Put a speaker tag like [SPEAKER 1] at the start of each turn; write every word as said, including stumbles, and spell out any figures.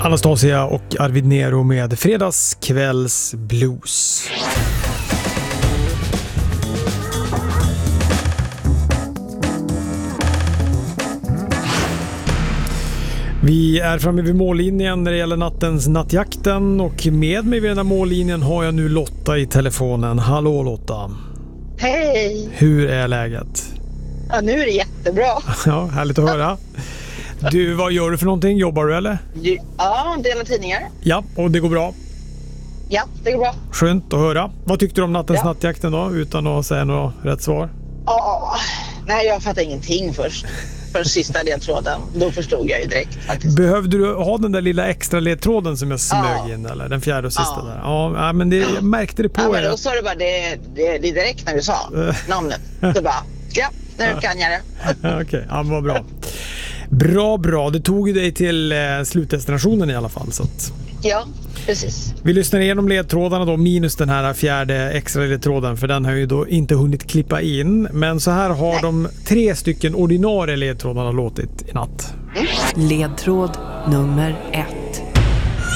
[SPEAKER 1] Anastasia och Arvid Nero med Fredagskvälls blues. Vi är framme vid mållinjen när det gäller nattens nattjakten, och med mig vid den här mållinjen har jag nu Lotta i telefonen. Hallå Lotta.
[SPEAKER 2] Hej!
[SPEAKER 1] Hur är läget?
[SPEAKER 2] Ja, nu är det jättebra.
[SPEAKER 1] Ja, härligt att höra. Du, vad gör du för någonting? Jobbar du eller?
[SPEAKER 2] Ja, delar tidningar.
[SPEAKER 1] Ja, och det går bra.
[SPEAKER 2] Ja, det går bra.
[SPEAKER 1] Skönt att höra. Vad tyckte du om nattens
[SPEAKER 2] Ja.
[SPEAKER 1] nattjakten då, utan att säga något rätt svar?
[SPEAKER 2] Ja, nej jag fattar ingenting först. För sista ledtråden. Då förstod jag ju direkt faktiskt.
[SPEAKER 1] Behövde du ha den där lilla extra ledtråden som jag smög
[SPEAKER 2] Ja.
[SPEAKER 1] in, eller den fjärde och sista
[SPEAKER 2] Ja.
[SPEAKER 1] där? Ja, men det, jag märkte det på
[SPEAKER 2] Ja, men
[SPEAKER 1] er.
[SPEAKER 2] då sa du bara det, det, det direkt när du sa namnet. Så bara, ja, nu kan jag det.
[SPEAKER 1] Ja, okej, ja, vad bra. Bra, bra. Det tog ju dig till eh, slutdestinationen i alla fall. Så att...
[SPEAKER 2] Ja, precis.
[SPEAKER 1] Vi lyssnar igenom ledtrådarna då, minus den här fjärde extra ledtråden, för den har ju då inte hunnit klippa in. Men så här har
[SPEAKER 2] Nej.
[SPEAKER 1] de tre stycken ordinarie ledtrådarna låtit i natt.
[SPEAKER 3] Ledtråd nummer ett.